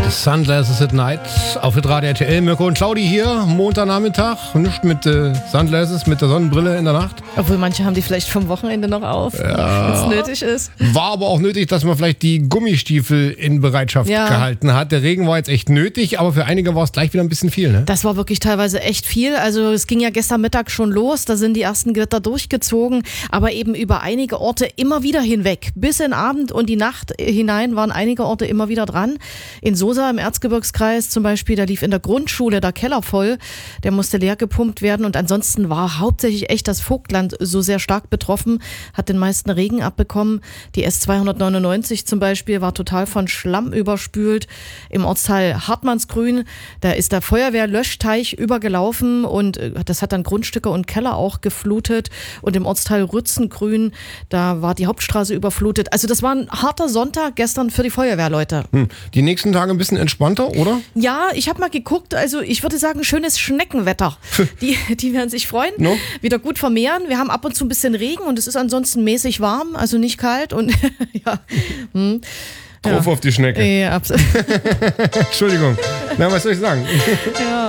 Sunglasses at Night auf Radio RTL. Mirko und Claudi hier, Montagnachmittag. Nicht mit Sunglasses, mit der Sonnenbrille in der Nacht. Obwohl manche haben die vielleicht vom Wochenende noch auf, wenn es nötig ist. War aber auch nötig, dass man vielleicht die Gummistiefel in Bereitschaft gehalten hat. Der Regen war jetzt echt nötig, aber für einige war es gleich wieder ein bisschen viel, ne? Das war wirklich teilweise echt viel. Also es ging ja gestern Mittag schon los, da sind die ersten Gewitter durchgezogen, aber eben über einige Orte immer wieder hinweg. Bis in den Abend und die Nacht hinein waren einige Orte immer wieder dran. In Sosa im Erzgebirgskreis zum Beispiel, da lief in der Grundschule der Keller voll. Der musste leer gepumpt werden und ansonsten war hauptsächlich echt das Vogtland so sehr stark betroffen, hat den meisten Regen abbekommen. Die S299 zum Beispiel war total von Schlamm überspült. Im Ortsteil Hartmannsgrün, da ist der Feuerwehrlöschteich übergelaufen und das hat dann Grundstücke und Keller auch geflutet. Und im Ortsteil Rützengrün, da war die Hauptstraße überflutet. Also das war ein harter Sonntag gestern für die Feuerwehrleute. Die nächsten Tage ein bisschen entspannter, oder? Ja, ich habe mal geguckt, also ich würde sagen, schönes Schneckenwetter. Die werden sich freuen, wieder gut vermehren. Wir haben ab und zu ein bisschen Regen und es ist ansonsten mäßig warm, also nicht kalt und ja. Drauf auf die Schnecke. Ja, absolut. Entschuldigung. Na, was soll ich sagen? Ja.